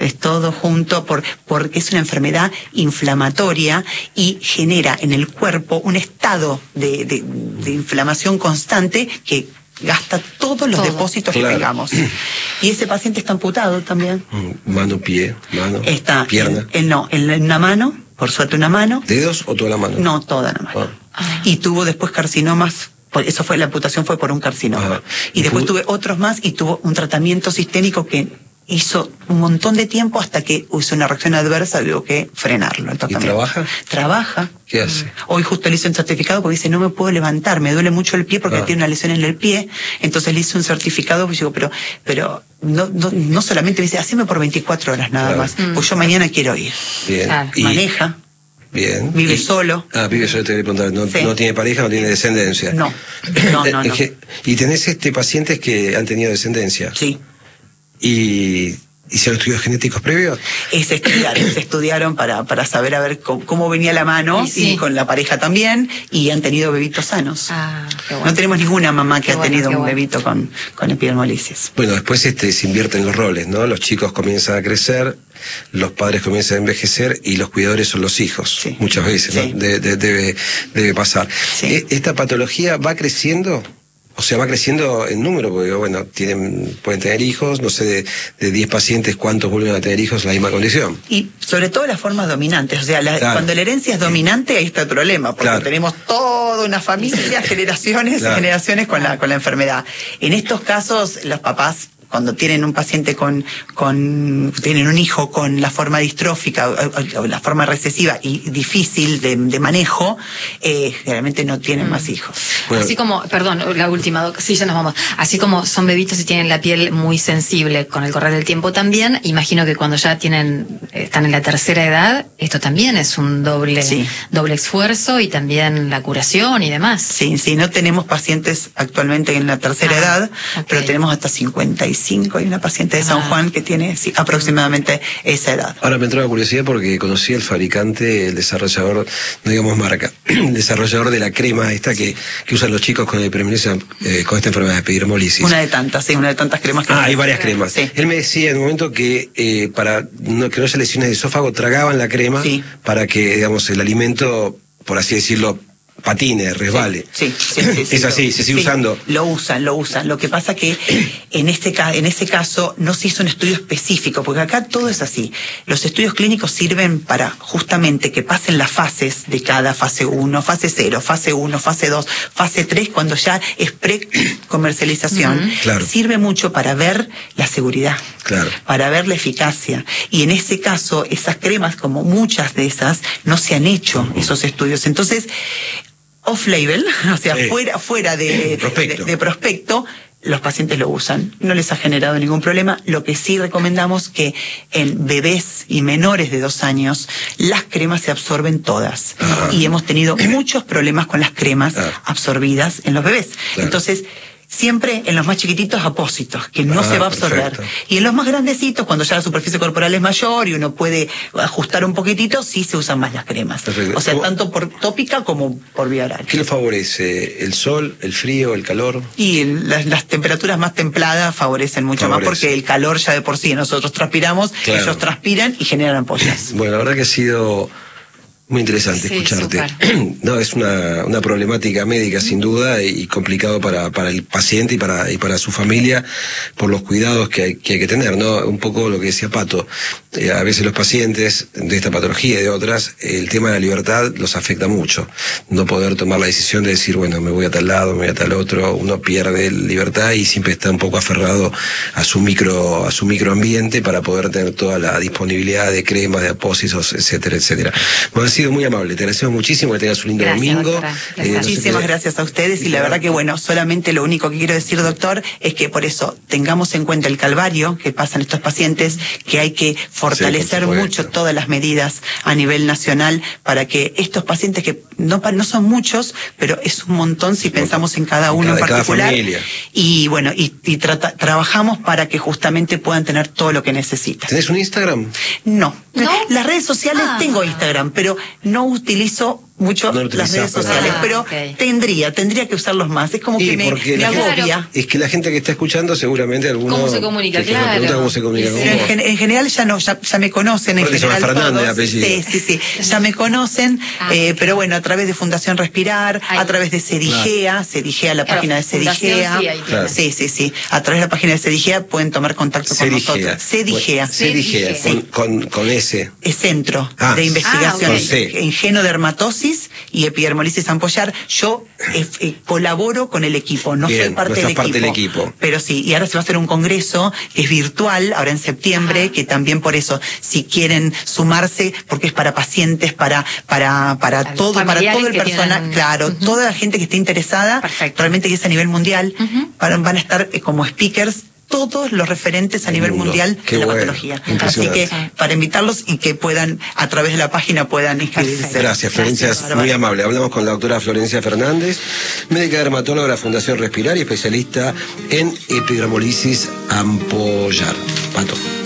Es todo junto porque es una enfermedad inflamatoria y genera en el cuerpo un estado de inflamación constante que gasta todos los depósitos que tengamos. Y ese paciente está amputado también. Mano, pie, pierna. No, en una mano, por suerte una mano. ¿Dedos o toda la mano? No, toda la mano. Y tuvo después carcinomas. Eso fue, la amputación fue por un carcinoma. Y después tuve otros más y tuvo un tratamiento sistémico que hizo un montón de tiempo hasta que hizo una reacción adversa, tuvo que frenarlo. ¿Y trabaja? Trabaja. ¿Qué hace? Hoy justo le hice un certificado porque dice, no me puedo levantar, me duele mucho el pie porque tiene una lesión en el pie. Entonces le hice un certificado, pues digo, pero no solamente me dice, haceme por 24 horas nada más, pues yo mañana quiero ir. Bien. Maneja. Bien. Vive solo. Vive solo, te voy a preguntar. No tiene pareja, no tiene descendencia. No. ¿Y tenés pacientes que han tenido descendencia? Sí. ¿Y hicieron estudios genéticos previos? Se estudiaron para saber a ver cómo venía la mano y con la pareja también, y han tenido bebitos sanos. Qué bueno. No tenemos ninguna mamá que ha tenido un bebito con epidermolisis. Bueno, después se invierten los roles, ¿no? Los chicos comienzan a crecer, los padres comienzan a envejecer y los cuidadores son los hijos. Sí. Muchas veces, ¿no? Debe pasar. Sí. ¿Esta patología va creciendo? O sea, va creciendo en número, porque bueno, pueden tener hijos, no sé, de 10 pacientes, ¿cuántos vuelven a tener hijos en la misma condición? Y sobre todo las formas dominantes, o sea, cuando la herencia es dominante, ahí está el problema, porque tenemos toda una familia, generaciones y generaciones con la enfermedad. En estos casos, los papás, cuando tienen un paciente tienen un hijo con la forma distrófica o la forma recesiva y difícil de manejo, generalmente no tienen más hijos. Bueno. Así como, perdón, la última, sí, ya nos vamos. Así como son bebitos y tienen la piel muy sensible con el correr del tiempo también, imagino que cuando ya están en la tercera edad, esto también es un doble esfuerzo y también la curación y demás. Sí, no tenemos pacientes actualmente en la tercera edad, pero tenemos hasta 55. Hay una paciente de San Juan que tiene aproximadamente esa edad. Ahora me entró la curiosidad porque conocí al fabricante, el desarrollador, no digamos marca, el desarrollador de la crema esta que usan los chicos con con esta enfermedad de epidermolisis. Una de tantas cremas que hay varias cremas. Sí. Él me decía en un momento que para que no haya lesiones de esófago tragaban la crema para que, digamos, el alimento, por así decirlo, patine, resbale. Sí. Es así, se sigue usando. Lo usan. Lo que pasa que en ese caso no se hizo un estudio específico, porque acá todo es así. Los estudios clínicos sirven para justamente que pasen las fases de cada fase 1, fase 0, fase 1, fase 2, fase 3, cuando ya es pre-comercialización. Sirve mucho para ver la seguridad, para ver la eficacia. Y en ese caso, esas cremas, como muchas de esas, no se han hecho esos estudios. Entonces, off-label, o sea, fuera de prospecto, los pacientes lo usan. No les ha generado ningún problema. Lo que sí recomendamos que en bebés y menores de 2 años, las cremas se absorben todas. Y hemos tenido muchos problemas con las cremas absorbidas en los bebés. Entonces, siempre en los más chiquititos apósitos, que no se va a absorber. Y en los más grandecitos, cuando ya la superficie corporal es mayor y uno puede ajustar un poquitito, sí se usan más las cremas. O sea, tanto por tópica como por vía oral. ¿Qué lo favorece? ¿El sol, el frío, el calor? Y las temperaturas más templadas favorecen mucho más, porque el calor ya de por sí nosotros transpiramos, ellos transpiran y generan ampollas. Bueno, la verdad que ha sido muy interesante escucharte. No, es una problemática médica sin duda y complicado para el paciente y para su familia por los cuidados que hay que tener, ¿no? Un poco lo que decía Pato, a veces los pacientes de esta patología y de otras, el tema de la libertad los afecta mucho. No poder tomar la decisión de decir, bueno, me voy a tal lado, me voy a tal otro, uno pierde libertad y siempre está un poco aferrado a su microambiente para poder tener toda la disponibilidad de cremas, de apósitos, etcétera, etcétera. Bueno, ha sido muy amable, te agradecemos muchísimo, que tengas un lindo domingo. Muchísimas gracias a ustedes y la verdad que bueno, solamente lo único que quiero decir, doctor, es que por eso tengamos en cuenta el calvario que pasan estos pacientes, que hay que fortalecer mucho todas las medidas a nivel nacional para que estos pacientes, que no son muchos, pero es un montón si pensamos en cada uno en particular, y bueno, y trabajamos para que justamente puedan tener todo lo que necesitan. ¿Tenés un Instagram? No. Las redes sociales tengo Instagram, pero no utilizo mucho No lo las utilizás redes para sociales, nada. pero Ok. tendría que usarlos más. Es como que me la gente- agobia. Es que la gente que está escuchando seguramente alguno... ¿Cómo se comunica? que me Claro. pregunta cómo se comunica con Pero vos. en general ya no, ya me conocen, en Porque se llama general Fernández, todos. apellido. Sí, ya me conocen, pero bueno, a través de Fundación Respirar, Ahí. a través de Cedigea, la Claro, página de Fundación, Cedigea. sí, ahí Claro. Sí, a través de la página de Cedigea pueden tomar contacto con nosotros. Cedigea. Cedigea, Sí. con S. Es Centro Ah, de Investigación ok. Con C. en genodermatosis y epidermolisis ampollar. Yo colaboro con el equipo, no Bien, soy parte no del estás equipo. parte del equipo. Pero sí, y ahora se va a hacer un congreso que es virtual, ahora en septiembre, que también por eso, si quieren sumarse, porque es para pacientes, para todo el familiares personal, tienen... claro, toda la gente que esté interesada, Perfecto. realmente que es a nivel mundial, van a estar como speakers todos los referentes a Del nivel mundo. mundial Qué de la bueno, patología. Así impresionante. que para invitarlos y que puedan, a través de la página, puedan inscribirse. Perfecto. Gracias, Florencia, Gracias, es muy amable. Hablamos con la doctora Florencia Fernández, médica dermatóloga de la Fundación Respirar y especialista en epidermolisis ampollar. Pato.